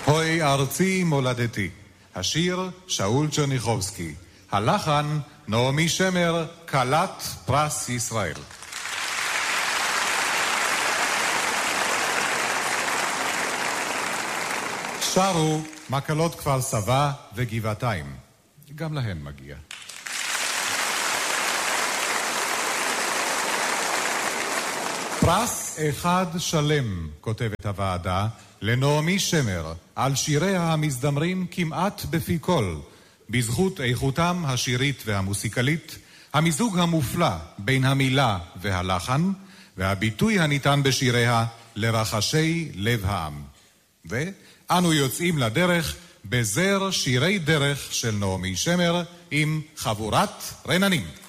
הוי ארצי מולדתי, השיר שאול צ'רניחובסקי, הלחן נעמי שמר, כלת פרס ישראל. שרו מקלות כפר סבא וגבעתיים, גם להן מגיע. פרס אחד שלם, כותבת הוועדה, לנעמי שמר, על שיריה המזדמרים כמעט בפי כל, בזכות איכותם השירית והמוסיקלית, המיזוג המופלא בין המילה והלחן, והביטוי הניתן בשיריה לרחשי לב העם. ואנו יוצאים לדרך בזר שירי דרך של נעמי שמר עם חבורת רננים.